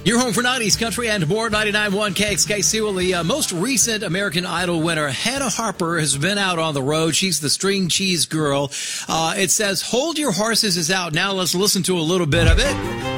You're home for 90s country and more. 99.1 KXKC. Well, the most recent American Idol winner, Hannah Harper, has been out on the road. She's the string cheese girl. It says, "Hold Your Horses" is out now. Let's listen to a little bit of it.